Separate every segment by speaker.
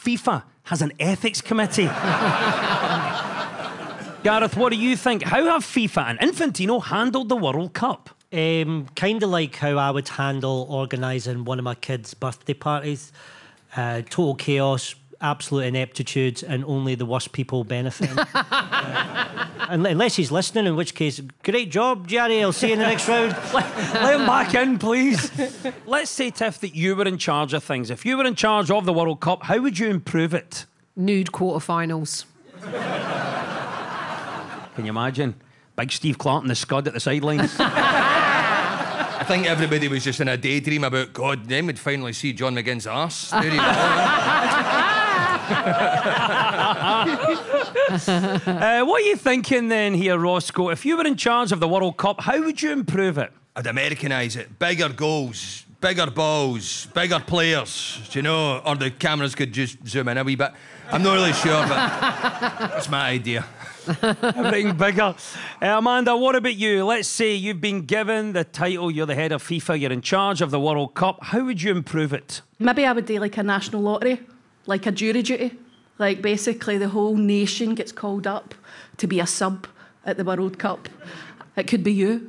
Speaker 1: FIFA has an ethics committee. Gareth, what do you think? How have FIFA and Infantino handled the World Cup?
Speaker 2: Kind of like how I would handle organising one of my kids' birthday parties. Total chaos, absolute ineptitude, and only the worst people benefiting. Unless he's listening, in which case, great job, Jerry. I'll see you in the next round.
Speaker 1: Let him back in, please. Let's say, Tiff, that you were in charge of things. If you were in charge of the World Cup, how would you improve it?
Speaker 3: Nude quarterfinals.
Speaker 1: Can you imagine? Big Steve Clark and the Scud at the sidelines.
Speaker 4: I think everybody was just in a daydream about, God, then we'd finally see John McGinn's arse. There you
Speaker 1: go. What are you thinking then here, Roscoe? If you were in charge of the World Cup, how would you improve it?
Speaker 4: I'd Americanise it. Bigger goals, bigger balls, bigger players, do you know? Or the cameras could just zoom in a wee bit. I'm not really sure, but that's my idea.
Speaker 1: Everything bigger. Amanda, what about you? Let's say you've been given the title, you're the head of FIFA, you're in charge of the World Cup. How would you improve it?
Speaker 5: Maybe I would do like a national lottery, like a jury duty. Like basically the whole nation gets called up to be a sub at the World Cup. It could be you.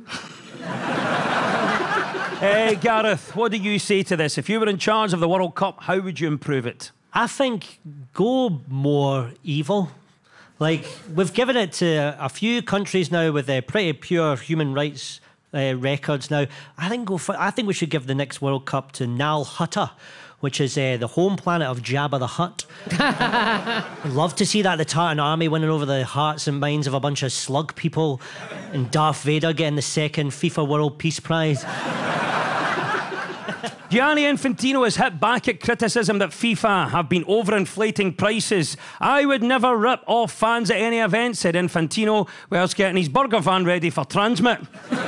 Speaker 1: Gareth, what do you say to this? If you were in charge of the World Cup, how would you improve it?
Speaker 2: I think go more evil. Like, we've given it to a few countries now with pretty pure human rights records now. I think we should give the next World Cup to Nal Hutta, which is the home planet of Jabba the Hutt. I'd love to see that, the Tartan army winning over the hearts and minds of a bunch of slug people and Darth Vader getting the second FIFA World Peace Prize.
Speaker 1: Gianni Infantino has hit back at criticism that FIFA have been overinflating prices. I would never rip off fans at any event, said Infantino, whilst getting his burger van ready for Transmit.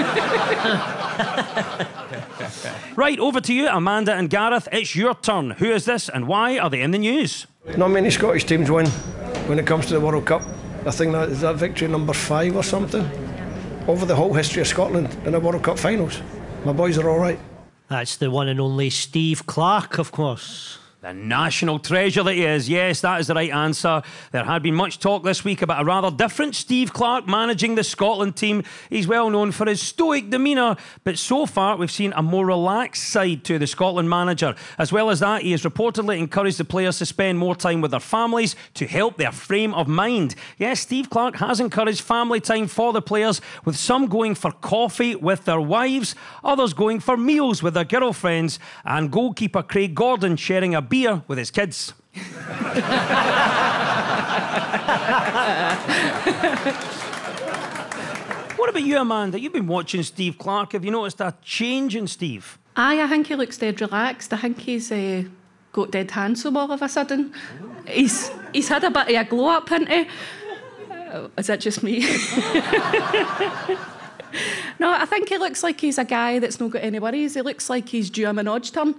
Speaker 1: Right, over to you, Amanda and Gareth. It's your turn. Who is this and why are they in the news?
Speaker 6: Not many Scottish teams win when it comes to the World Cup. I think that is victory number 5 or something over the whole history of Scotland in the World Cup finals. My boys are all right.
Speaker 2: That's the one and only Steve Clarke, of course.
Speaker 1: The national treasure that he is. Yes, that is the right answer. There had been much talk this week about a rather different Steve Clarke managing the Scotland team. He's well known for his stoic demeanour, but so far we've seen a more relaxed side to the Scotland manager. As well as that, he has reportedly encouraged the players to spend more time with their families to help their frame of mind. Yes, Steve Clarke has encouraged family time for the players, with some going for coffee with their wives, others going for meals with their girlfriends, and goalkeeper Craig Gordon sharing a beer with his kids. What about you, Amanda? You've been watching Steve Clarke. Have you noticed a change in Steve?
Speaker 5: I think he looks dead relaxed. I think he's got dead handsome all of a sudden. He's had a bit of a glow up, hasn't he? Is that just me? No, I think he looks like he's a guy that's not got any worries. He looks like he's due a Minaj turn.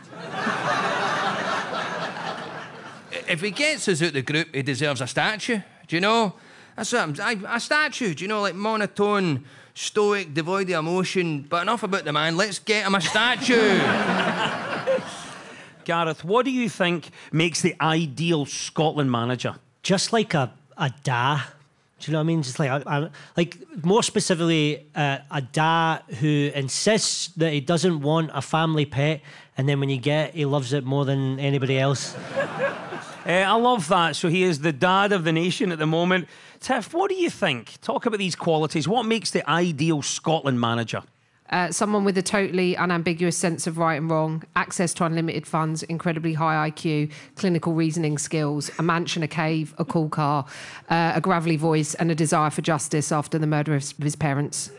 Speaker 4: If he gets us out the group, he deserves a statue. Do you know? That's what a statue. Do you know, like monotone, stoic, devoid of emotion. But enough about the man. Let's get him a statue.
Speaker 1: Gareth, what do you think makes the ideal Scotland manager?
Speaker 2: Just like a da. Do you know what I mean? Just like more specifically, a da who insists that he doesn't want a family pet, and then when you get it, he loves it more than anybody else.
Speaker 1: I love that. So he is the dad of the nation at the moment. Tiff, what do you think? Talk about these qualities. What makes the ideal Scotland manager?
Speaker 3: Someone with a totally unambiguous sense of right and wrong, access to unlimited funds, incredibly high IQ, clinical reasoning skills, a mansion, a cave, a cool car, a gravelly voice, and a desire for justice after the murder of his parents.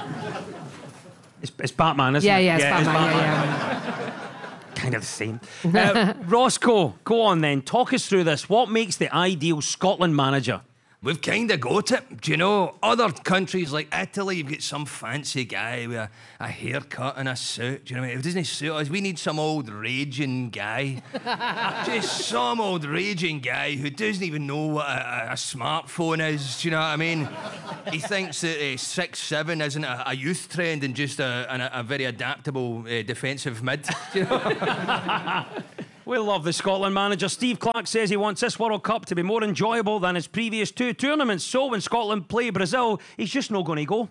Speaker 1: It's Batman, isn't it?
Speaker 3: Yeah, it's Batman. Yeah.
Speaker 1: Kind of the same. Roscoe, go on then. Talk us through this. What makes the ideal Scotland manager?
Speaker 4: We've kind of got it. Do you know, other countries like Italy, you've got some fancy guy with a haircut and a suit. Do you know what I mean? If it doesn't suit us, we need some old raging guy. Just some old raging guy who doesn't even know what a smartphone is. Do you know what I mean? He thinks that 6'7" isn't a youth trend and just a very adaptable defensive mid. Do you know?
Speaker 1: We love the Scotland manager. Steve Clarke says he wants this World Cup to be more enjoyable than his previous 2 tournaments. So when Scotland play Brazil, he's just not going to go.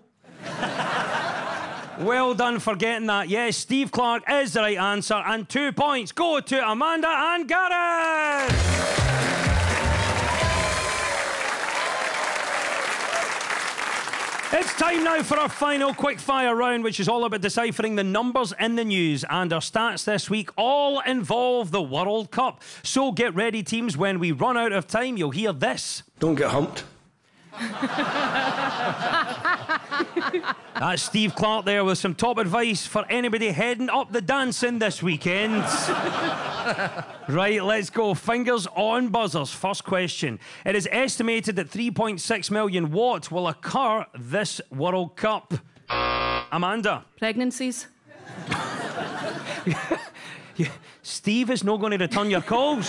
Speaker 1: Well done for getting that. Yes, Steve Clarke is the right answer. And 2 points go to Amanda and Gareth. It's time now for our final quickfire round, which is all about deciphering the numbers in the news. And our stats this week all involve the World Cup. So get ready, teams. When we run out of time, you'll hear this.
Speaker 6: Don't get humped.
Speaker 1: That's Steve Clarke there with some top advice for anybody heading up the dancing this weekend. Right, let's go. Fingers on buzzers. First question. It is estimated that 3.6 million what will occur this World Cup? Amanda.
Speaker 5: Pregnancies.
Speaker 1: Steve is not going to return your calls.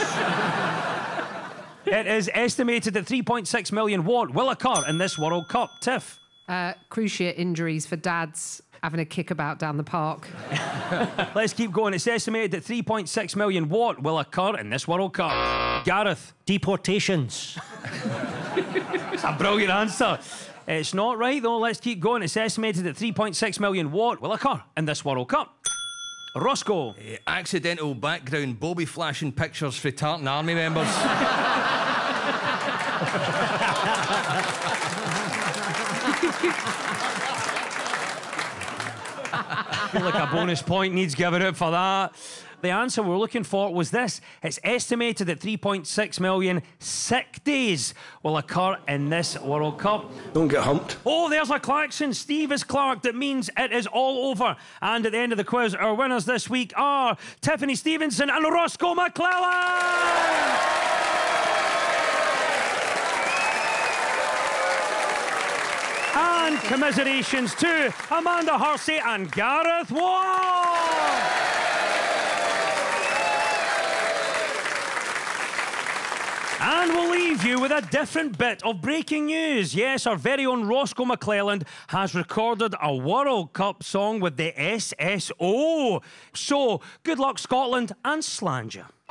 Speaker 1: It is estimated that 3.6 million what will occur in this World Cup. Tiff.
Speaker 3: Cruciate injuries for dads having a kickabout down the park.
Speaker 1: Let's keep going. It's estimated that 3.6 million what will occur in this World Cup. Gareth.
Speaker 2: Deportations.
Speaker 1: It's a brilliant answer. It's not right though. Let's keep going. It's estimated that 3.6 million what will occur in this World Cup. Roscoe.
Speaker 4: Accidental background Bobby flashing pictures for Tartan Army members.
Speaker 1: I feel like a bonus point needs giving out for that. The answer we're looking for was this. It's estimated that 3.6 million sick days will occur in this World Cup.
Speaker 6: Don't get humped.
Speaker 1: Oh, there's a klaxon. Steve is Clarke. That means it is all over. And at the end of the quiz, our winners this week are Tiffany Stevenson and Roscoe McClellan. And commiserations to Amanda Hersey and Gareth Ward. And we'll leave you with a different bit of breaking news. Yes, our very own Roscoe McClellan has recorded a World Cup song with the SSO. So, good luck, Scotland, and Slanger.